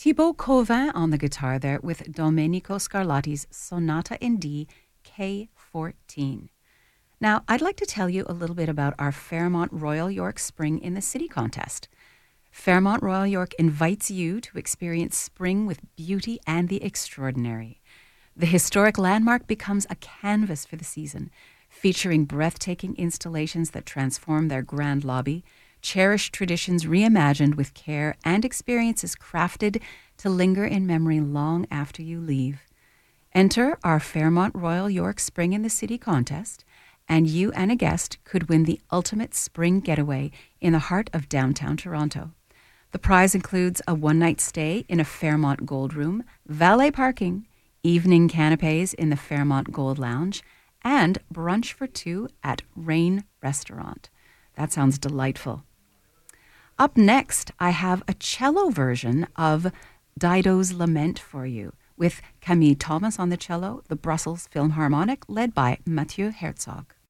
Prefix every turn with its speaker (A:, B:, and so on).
A: Thibaut Covin on the guitar there with Domenico Scarlatti's Sonata in D, K14. Now, I'd like to tell you a little bit about our Fairmont Royal York Spring in the City contest. Fairmont Royal York invites you to experience spring with beauty and the extraordinary. The historic landmark becomes a canvas for the season, featuring breathtaking installations that transform their grand lobby, cherished traditions reimagined with care, and experiences crafted to linger in memory long after you leave. Enter our Fairmont Royal York Spring in the City contest, and you and a guest could win the ultimate spring getaway in the heart of downtown Toronto. The prize includes a one-night stay in a Fairmont Gold Room, valet parking, evening canapes in the Fairmont Gold Lounge, and brunch for two at Rain Restaurant. That sounds delightful. Up next, I have a cello version of Dido's Lament for you, with Camille Thomas on the cello, the Brussels Philharmonic, led by Mathieu Herzog.